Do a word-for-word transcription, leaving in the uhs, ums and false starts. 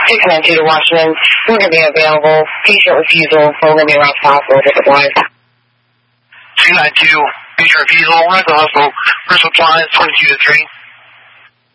six nine two to Washington. We're going to be available. Patient refusal. We're going to be around five four different lines. two nine two, patient refusal. We're at the hospital. First appliance, twenty-two to three.